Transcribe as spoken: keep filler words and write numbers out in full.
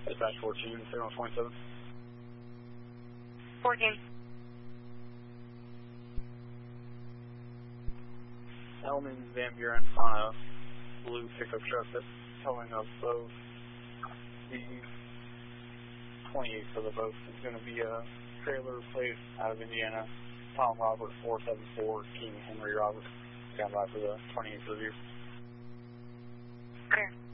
Dispatch fourteen, signal twenty-seven. fourteen. Elman Van Buren on a blue pickup truck that's towing up both the twenty-eight for the boat. It's going to be a trailer placed out of Indiana. Tom Robert, four seven four, King Henry Robert. Stand by for the twenty-eight for the view. Clear.